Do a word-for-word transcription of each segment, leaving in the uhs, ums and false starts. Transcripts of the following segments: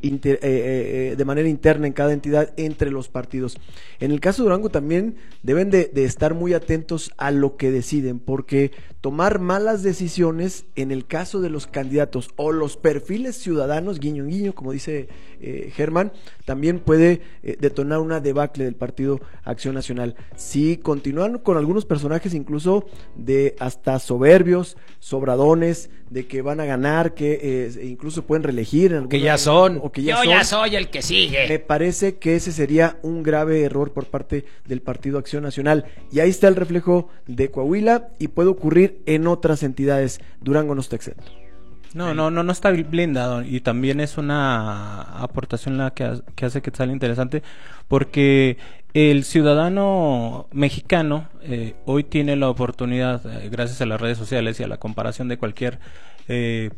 inter, eh, eh, de manera interna en cada entidad entre los partidos. En el caso de Durango también deben de, de estar muy atentos a lo que deciden, porque tomar malas decisiones en el caso de los candidatos o los perfiles ciudadanos, guiño guiño, como dice eh, Germán, también puede eh, detonar una debacle del Partido Acción Nacional. Si continúan con algunos personajes incluso de hasta soberbios, sobradones, de que van a ganar, que eh, incluso pueden reelegir. En que ya son, o que ya yo son, ya soy el que sigue. Me parece que ese sería un grave error por parte del Partido Acción Nacional. Y ahí está el reflejo de Coahuila y puede ocurrir en otras entidades. Durango no está exento. No, no, no, no está blindado, y también es una aportación la que, ha, que hace que sale interesante, porque el ciudadano mexicano eh, hoy tiene la oportunidad, eh, gracias a las redes sociales y a la comparación de cualquier eh,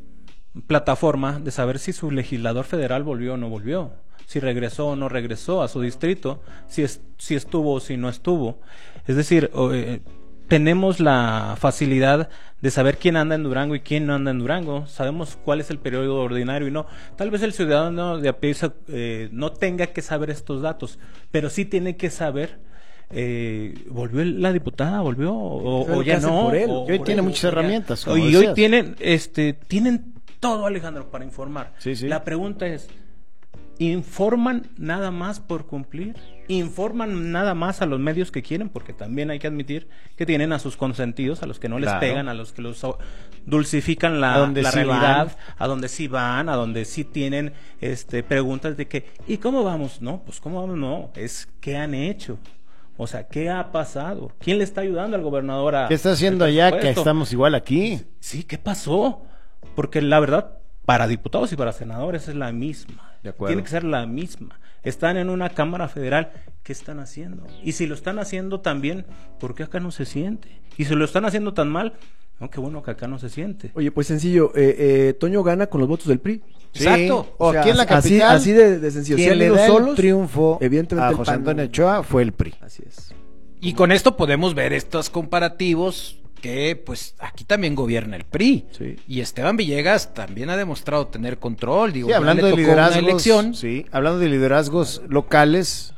plataforma, de saber si su legislador federal volvió o no volvió, si regresó o no regresó a su distrito, si, es, si estuvo o si no estuvo. Es decir, eh, tenemos la facilidad de saber quién anda en Durango y quién no anda en Durango, sabemos cuál es el periodo ordinario y no. Tal vez el ciudadano de a pie eh, no tenga que saber estos datos, pero sí tiene que saber, eh, ¿volvió la diputada? ¿Volvió? ¿O, o ya no? Por él. O, y hoy por tiene él, muchas o herramientas. Ya, y hoy tienen, este, tienen todo, Alejandro, para informar. Sí, sí. La pregunta es, ¿informan nada más por cumplir? ¿Informan nada más a los medios que quieren? Porque también hay que admitir que tienen a sus consentidos, a los que no les claro. pegan, a los que los dulcifican la, a la sí realidad, van. a donde sí van, a donde sí tienen este preguntas de que, ¿y cómo vamos? No, pues ¿cómo vamos? No, es ¿qué han hecho? O sea, ¿qué ha pasado? ¿Quién le está ayudando al gobernador a... ¿Qué está haciendo allá que estamos igual aquí? Sí, ¿qué pasó? Porque la verdad, para diputados y para senadores es la misma. De acuerdo. Tiene que ser la misma. Están en una Cámara Federal, ¿qué están haciendo? Y si lo están haciendo tan bien, ¿por qué acá no se siente? Y si lo están haciendo tan mal, no, qué bueno que acá no se siente. Oye, pues sencillo, eh, eh, Toño gana con los votos del P R I. Sí. Exacto. O, O sea, aquí en la así, capital, así de, de sencillo. quien Si le han ido da solos, el triunfo evidentemente a el José P A N. Antonio Ochoa fue el P R I. Así es. Y con esto podemos ver estos comparativos que pues aquí también gobierna el P R I, sí. Y Esteban Villegas también ha demostrado tener control, digo, Sí, hablando de liderazgos, una elección. sí, hablando de liderazgos locales,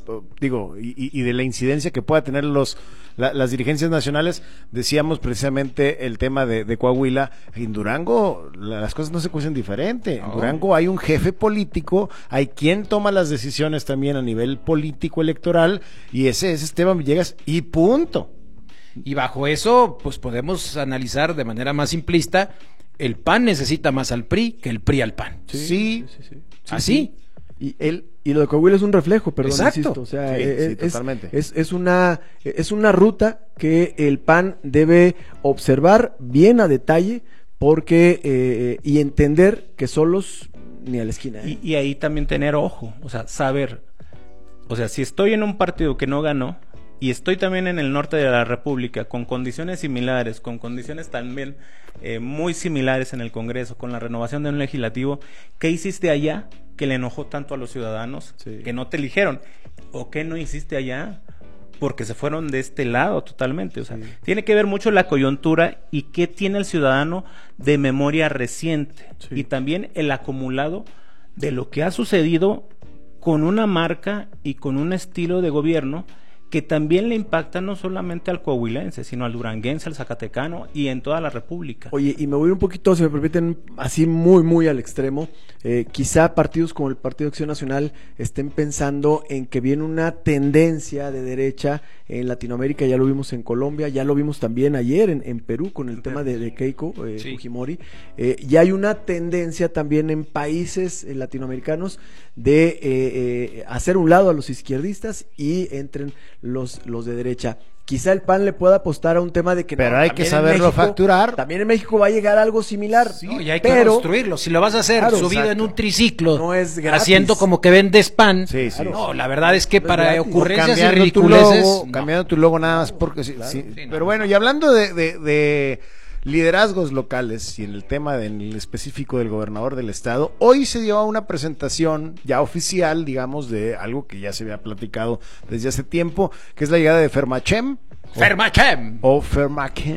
digo, y, y de la incidencia que pueda tener los la, las dirigencias nacionales, decíamos precisamente el tema de, de Coahuila. En Durango las cosas no se cuecen diferente. En no. Durango hay un jefe político, hay quien toma las decisiones también a nivel político electoral, y ese es Esteban Villegas, y punto. Y bajo eso, pues podemos analizar de manera más simplista, el P A N necesita más al P R I que el P R I al P A N. Sí, sí, sí, sí. ¿Así? Y él y lo de Coahuila es un reflejo, perdón, Exacto. insisto, o sea, Sí, es, sí, totalmente. es, es una es una ruta que el P A N debe observar bien a detalle, porque eh, y entender que solos ni a la esquina. ¿eh? Y, y ahí también tener ojo, o sea, saber, o sea, si estoy en un partido que no ganó, y estoy también en el norte de la República, con condiciones similares, con condiciones también eh, muy similares en el Congreso, con la renovación de un legislativo, ¿qué hiciste allá que le enojó tanto a los ciudadanos, sí. que no te eligieron? ¿O qué no hiciste allá? Porque se fueron de este lado totalmente. O sea, sí. Tiene que ver mucho la coyuntura y qué tiene el ciudadano de memoria reciente. Sí. Y también el acumulado de lo que ha sucedido con una marca y con un estilo de gobierno que también le impacta no solamente al coahuilense, sino al duranguense, al zacatecano y en toda la República. Oye, y me voy un poquito, si me permiten, así muy, muy al extremo. Eh, quizá partidos como el Partido Acción Nacional estén pensando en que viene una tendencia de derecha en Latinoamérica, ya lo vimos en Colombia, ya lo vimos también ayer en, en Perú con el en tema de, de Keiko eh, sí. Fujimori. Eh, ya hay una tendencia también en países eh, latinoamericanos de eh, eh, hacer un lado a los izquierdistas y entren los, los de derecha. Quizá el P A N le pueda apostar a un tema de que pero no, hay que saberlo México, facturar. También en México va a llegar algo similar. Sí, y hay que pero, construirlo. Si lo vas a hacer claro, subido exacto. en un triciclo, no es gratis. Haciendo como que vendes pan, sí, sí, no, sí. la verdad es que no para es ocurrencias y cambiando ridiculeces, tu logo, no. cambiando tu logo nada más porque sí, claro. sí. Sí, no, Pero bueno, y hablando de, de, de liderazgos locales y en el tema de, en el específico del gobernador del estado, hoy se dio una presentación ya oficial, digamos, de algo que ya se había platicado desde hace tiempo, que es la llegada de Fermachem. Fermachem. O Fermachem,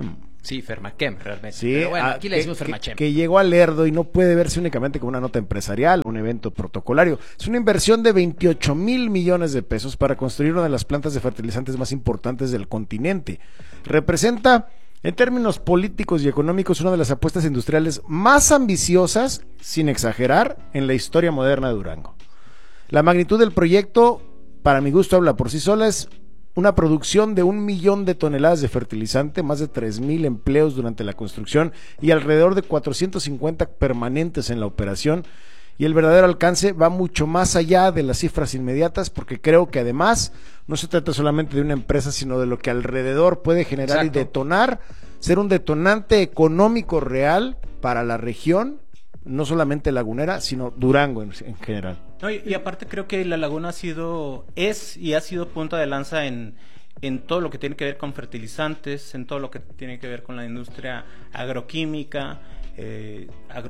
Sí, Fermachem, realmente. Sí, Pero bueno, a- aquí le que- decimos que, Fermachem. que llegó a Lerdo y no puede verse únicamente como una nota empresarial, un evento protocolario. Es una inversión de veintiocho mil millones de pesos para construir una de las plantas de fertilizantes más importantes del continente. Representa, en términos políticos y económicos, una de las apuestas industriales más ambiciosas, sin exagerar, en la historia moderna de Durango. La magnitud del proyecto, para mi gusto, habla por sí sola. Es una producción de un millón de toneladas de fertilizante, más de tres mil empleos durante la construcción y alrededor de cuatrocientos cincuenta permanentes en la operación. Y el verdadero alcance va mucho más allá de las cifras inmediatas, porque creo que además no se trata solamente de una empresa, sino de lo que alrededor puede generar Exacto. y detonar, ser un detonante económico real para la región, no solamente lagunera, sino Durango en, en general. No, y, y aparte creo que la laguna ha sido, es y ha sido punta de lanza en, en todo lo que tiene que ver con fertilizantes, en todo lo que tiene que ver con la industria agroquímica, eh,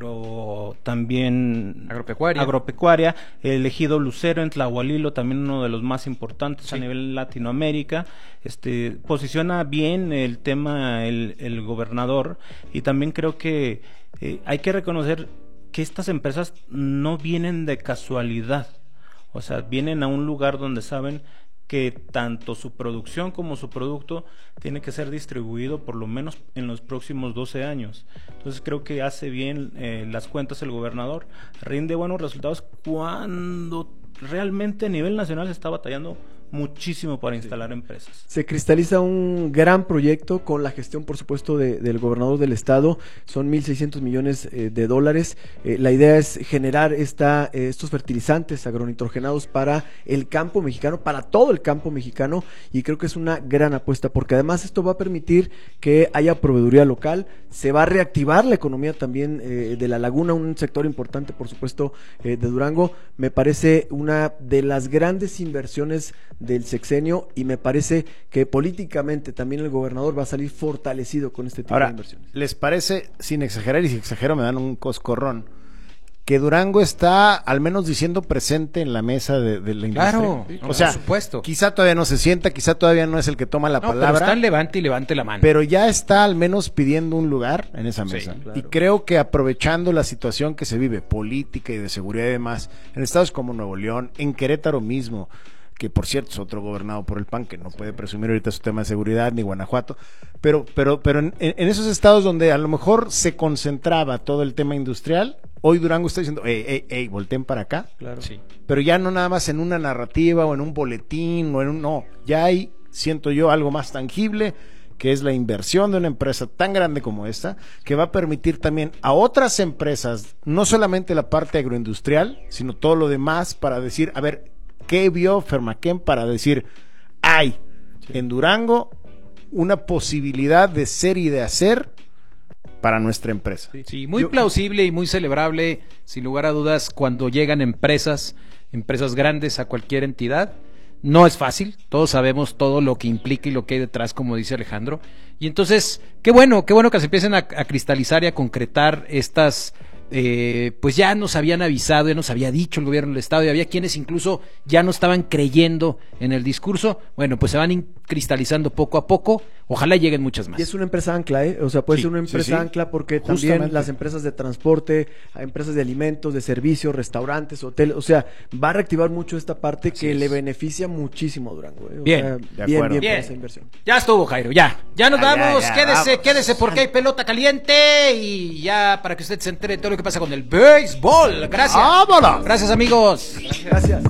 agro también Agropecuaria. agropecuaria, el ejido Lucero en Tlahualilo, también uno de los más importantes Sí. a nivel Latinoamérica. Este posiciona bien el tema el, el gobernador, y también creo que eh, hay que reconocer que estas empresas no vienen de casualidad, o sea, vienen a un lugar donde saben que tanto su producción como su producto tiene que ser distribuido por lo menos en los próximos doce años. Entonces creo que hace bien eh, las cuentas el gobernador, rinde buenos resultados cuando realmente a nivel nacional se está batallando muchísimo para instalar sí. empresas. Se cristaliza un gran proyecto con la gestión, por supuesto, de, del gobernador del estado. Son mil seiscientos millones eh, de dólares. Eh, la idea es generar esta, eh, estos fertilizantes agronitrogenados para el campo mexicano, para todo el campo mexicano, y creo que es una gran apuesta, porque además esto va a permitir que haya proveeduría local, se va a reactivar la economía también eh, de la laguna, un sector importante, por supuesto, eh, de Durango. Me parece una de las grandes inversiones del sexenio, y me parece que políticamente también el gobernador va a salir fortalecido con este tipo Ahora, de inversiones. ¿les parece, sin exagerar, y si exagero me dan un coscorrón, que Durango está al menos diciendo presente en la mesa de, de la industria? Claro, ¿Sí? no, O sea, por supuesto. Quizá todavía no se sienta, quizá todavía no es el que toma la No, pero palabra, está en levante y levante la mano. pero ya está al menos pidiendo un lugar en esa Sí, mesa. claro. Y creo que aprovechando la situación que se vive, política y de seguridad y demás, en estados como Nuevo León, en Querétaro mismo, que por cierto es otro gobernado por el P A N, que no puede presumir ahorita su tema de seguridad, ni Guanajuato, pero, pero, pero en, en esos estados donde a lo mejor se concentraba todo el tema industrial, hoy Durango está diciendo, ey, ey, ey, volteen para acá, Claro. Sí. pero ya no nada más en una narrativa o en un boletín o en un, no, ya hay, siento yo, algo más tangible, que es la inversión de una empresa tan grande como esta, que va a permitir también a otras empresas, no solamente la parte agroindustrial, sino todo lo demás, para decir, a ver, ¿qué vio Fermachem para decir, hay sí. en Durango una posibilidad de ser y de hacer para nuestra empresa? Sí, sí, muy Yo- plausible y muy celebrable, sin lugar a dudas, cuando llegan empresas, empresas grandes a cualquier entidad. No es fácil, todos sabemos todo lo que implica y lo que hay detrás, como dice Alejandro. Y entonces, qué bueno, qué bueno que se empiecen a, a cristalizar y a concretar estas... Eh, pues ya nos habían avisado, ya nos había dicho el gobierno del estado, y había quienes incluso ya no estaban creyendo en el discurso. Bueno, pues se van in- cristalizando poco a poco, ojalá lleguen muchas más. Y es una empresa ancla, ¿eh? O sea, puede Sí, ser una sí, empresa sí. ancla porque Justamente. también las empresas de transporte, empresas de alimentos, de servicios, restaurantes, hoteles, o sea, va a reactivar mucho esta parte Así que es. le beneficia muchísimo a Durango, ¿eh? O Bien, sea, de bien, acuerdo. bien, Bien. por esa inversión. Ya estuvo, Jairo, ya. Ya nos Ya, ya, vamos. ya, quédese, vamos. quédese porque hay pelota caliente y ya para que usted se entere de todo lo que pasa con el béisbol. Gracias. ¡Vámonos! Gracias, amigos. Gracias.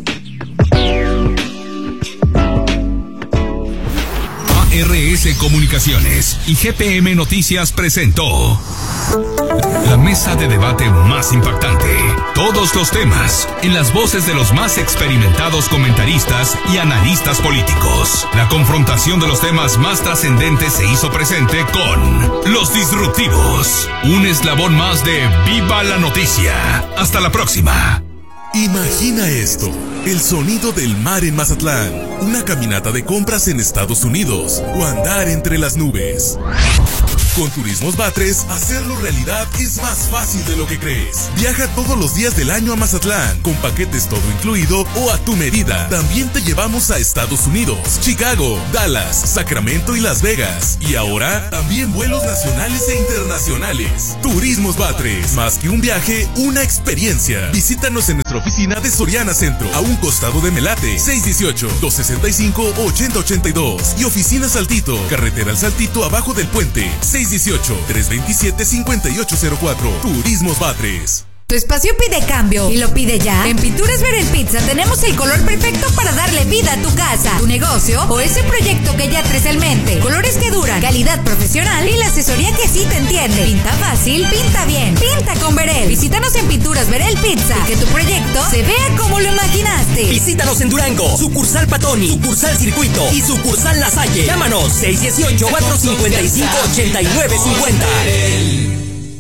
A R S Comunicaciones y G P M Noticias presentó la mesa de debate más impactante. Todos los temas en las voces de los más experimentados comentaristas y analistas políticos. La confrontación de los temas más trascendentes se hizo presente con Los Disruptivos, un eslabón más de Viva la Noticia. Hasta la próxima. Imagina esto, el sonido del mar en Mazatlán, una caminata de compras en Estados Unidos o andar entre las nubes. Con Turismos Batres, hacerlo realidad es más fácil de lo que crees. Viaja todos los días del año a Mazatlán, con paquetes todo incluido o a tu medida. También te llevamos a Estados Unidos, Chicago, Dallas, Sacramento y Las Vegas. Y ahora, también vuelos nacionales e internacionales. Turismos Batres, más que un viaje, una experiencia. Visítanos en nuestra oficina de Soriana Centro, a un costado de Melate, seis uno ocho, dos seis cinco, ocho cero ocho dos. Y oficina Saltito, carretera al Saltito abajo del puente, seis uno ocho, tres dos siete, cinco ocho cero cuatro. Turismos Batres. Tu espacio pide cambio y lo pide ya. En Pinturas Verel Pizza tenemos el color perfecto para darle vida a tu casa, tu negocio o ese proyecto que ya traes en mente. Colores que duran, calidad profesional y la asesoría que sí te entiende. Pinta fácil, pinta bien, pinta con Verel. Visítanos en Pinturas Verel Pizza y que tu proyecto se vea como lo imaginaste. Visítanos en Durango, sucursal Patoni, sucursal Circuito y sucursal La Salle. Llámanos seis uno ocho, cuatro cinco cinco, ocho nueve cinco cero.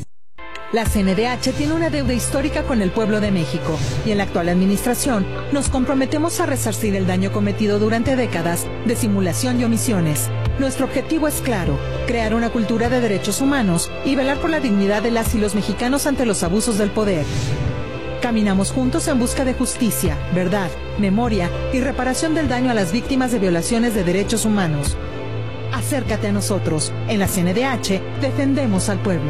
La C N D H tiene una deuda histórica con el pueblo de México y en la actual administración nos comprometemos a resarcir el daño cometido durante décadas de simulación y omisiones. Nuestro objetivo es claro, crear una cultura de derechos humanos y velar por la dignidad de las y los mexicanos ante los abusos del poder. Caminamos juntos en busca de justicia, verdad, memoria y reparación del daño a las víctimas de violaciones de derechos humanos. Acércate a nosotros. En la C N D H defendemos al pueblo.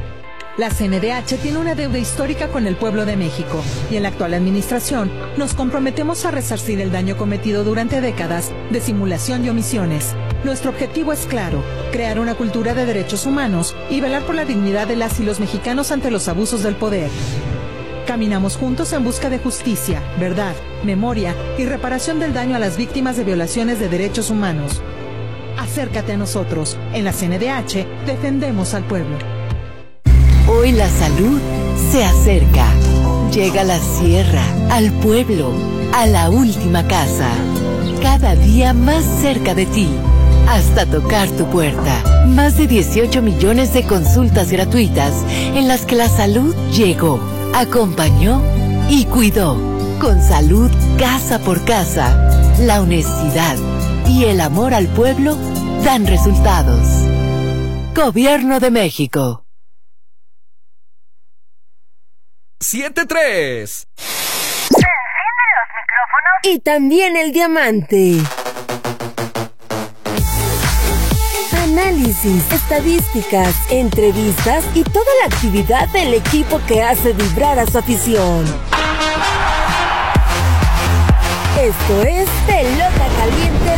La C N D H tiene una deuda histórica con el pueblo de México y en la actual administración nos comprometemos a resarcir el daño cometido durante décadas de simulación y omisiones. Nuestro objetivo es claro, crear una cultura de derechos humanos y velar por la dignidad de las y los mexicanos ante los abusos del poder. Caminamos juntos en busca de justicia, verdad, memoria y reparación del daño a las víctimas de violaciones de derechos humanos. Acércate a nosotros. En la C N D H defendemos al pueblo. Hoy la salud se acerca. Llega a la sierra, al pueblo, a la última casa. Cada día más cerca de ti, hasta tocar tu puerta. Más de dieciocho millones de consultas gratuitas en las que la salud llegó, acompañó y cuidó. Con salud casa por casa, la honestidad y el amor al pueblo dan resultados. Gobierno de México. siete tres. Se encienden los micrófonos y también el diamante. Análisis, estadísticas, entrevistas y toda la actividad del equipo que hace vibrar a su afición. Esto es Pelota Caliente